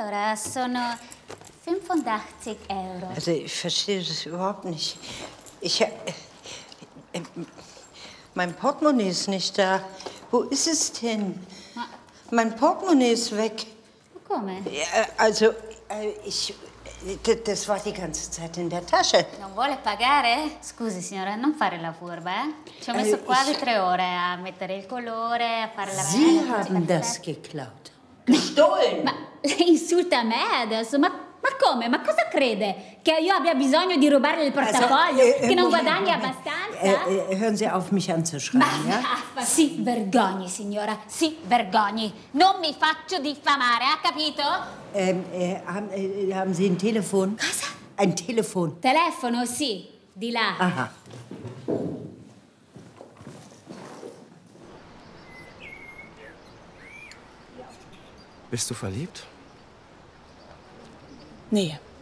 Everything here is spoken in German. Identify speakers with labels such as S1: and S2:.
S1: Allora, sono 85 Euro.
S2: Also, ich verstehe das überhaupt nicht. Mein Portemonnaie ist nicht da. Wo ist es denn? Mein Portemonnaie ist weg.
S1: Come?
S2: Ja, also, das war die ganze Zeit in der Tasche.
S1: Non vuole pagare? Scusi, signora, non fare la furba, eh? Ci ho messo quasi 3 ore a mettere il colore, a fare la...
S2: Sie haben das geklaut. Gestohlen!
S1: Ma lei insulta me adesso? Ma come? Ma cosa crede? Che io abbia bisogno di rubarle il portafoglio? Che non guadagni abbastanza?
S2: Hören Sie auf, mich anzuschreien, ja?
S1: Si vergogni, signora, si vergogni. Non mi faccio diffamare, ha capito?
S2: Haben Sie ein Telefon?
S1: Cosa?
S2: Ein Telefon.
S1: Telefono, sì, di là.
S2: Aha.
S3: Bist du verliebt?
S4: Nee.